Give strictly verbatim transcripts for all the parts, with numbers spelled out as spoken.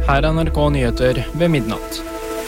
Her er N R K Nyheter ved midnatt.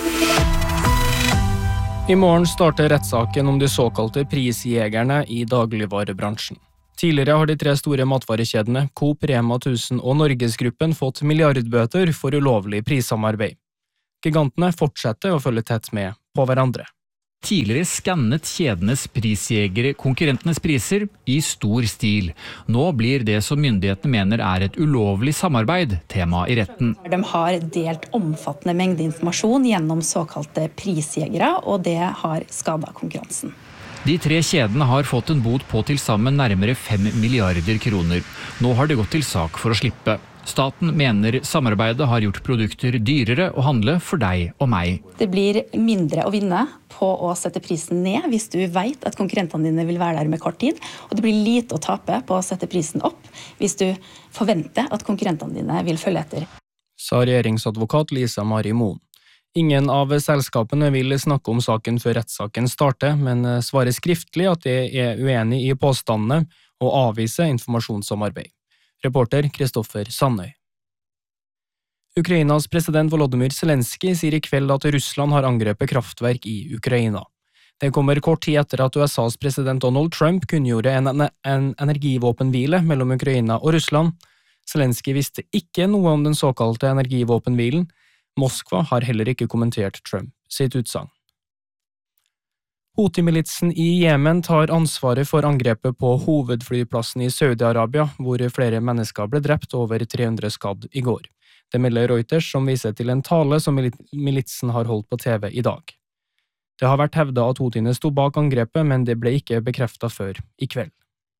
I morgen starter rettssaken om de såkalte prisjegerne i dagligvarebransjen. Tidligere har de tre store matvarekjedene, Coop, Rema tusen og Norgesgruppen fått milliardbøter for ulovlig prissamarbeid. Gigantene fortsetter å følge tett med på hverandre. Tidligere skannet kjedenes prisjegere konkurrentenes priser i stor stil. Nå blir det som myndighetene mener er et ulovlig samarbeid tema i retten. De har delt omfattende mengde informasjon gjennom såkalte prisjegere, og det har skadet konkurransen. De tre kjedene har fått en bot på til sammen nærmere fem milliarder kroner. Nå har det gått til sak for å slippe. Staten mener samarbeidet har gjort produkter dyrere å handle for deg og meg. Det blir mindre å vinne på å sette prisen ned hvis du vet at konkurrentene dine vil være der med kort tid, og det blir lite å tape på å sette prisen opp hvis du forventer at konkurrentene dine vil følge etter. Sa regjeringsadvokat Lisa Marie Moen. Ingen av selskapene vil snakke om saken før rettssaken starter, men svarer skriftlig at de er uenig i påstandene og avviser informasjonssamarbeid. Reporter Kristoffer Sandøy. Ukrainas president Volodymyr Zelensky sier i kveld at Russland har angrepet kraftverk i Ukraina. Det kommer kort tid etter at U S A's president Donald Trump kunngjorde en, en energivåpenhvile mellom Ukraina og Russland. Zelensky visste ikke noe om den såkalte energivåpenhvilen. Moskva har heller ikke kommentert Trump sitt utsagn. Houthi-militsen i Jemen tar ansvaret for angrepet på hovedflyplassen i Saudi-Arabia, hvor flere mennesker ble drept og over tre hundre skadd i går. Det melder Reuters, som viser til en tale som militsen har holdt på T V i dag. Det har vært hevdet at Houthiene sto bak angrepet, men det ble ikke bekreftet før i kveld.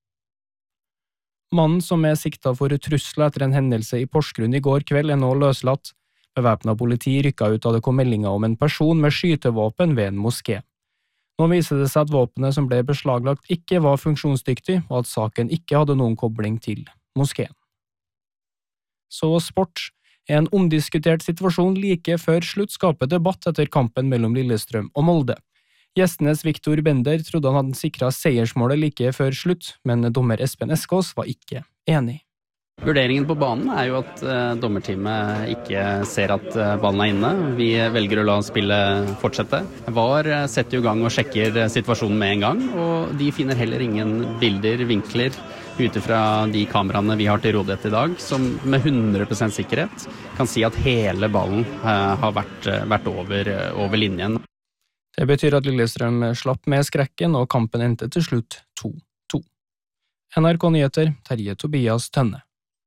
Mannen som er siktet for trusler etter en hendelse i Porsgrunn i går kveld er nå løslatt. Bevæpnet politi rykket ut da det kom meldinger om en person med skytevåpen ved en moské. Nå viser det seg at våpenet som ble beslaglagt ikke var funksjonsdyktig, og at saken ikke hadde noen kobling til moskeen. Så sport. En omdiskutert situasjon like før slutt skaper debatt etter kampen mellom Lillestrøm og Molde. Gjestenes Viktor Bender trodde han hadde sikret seiersmålet like før slutt, men dommer Espen Eskås var ikke enig. Vurderingen på banen er jo at uh, dommerteamet ikke ser at uh, ballen er inne. Vi velger å la spillet fortsette. V A R setter jo gang og sjekker situasjonen med en gang, og de finner heller ingen bilder, vinkler, ute fra de kameraene vi har til rådighet i dag, som med hundre prosent sikkerhet kan si at hele ballen uh, har vært, uh, vært over, uh, over linjen. Det betyr at Lillestrøm slapp med skrekken, og kampen endte til slutt to to. N R K Nyheter, Terje Tobias Tønne.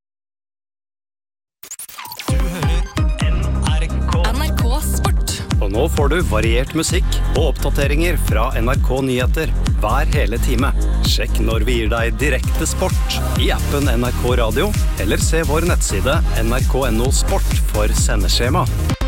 Og nå får du variert musikk og oppdateringer fra N R K Nyheter hver hele time. Sjekk når vi gir deg direkte sport i appen N R K Radio, eller se vår nettside N R K punktum no sport for sendeskjema.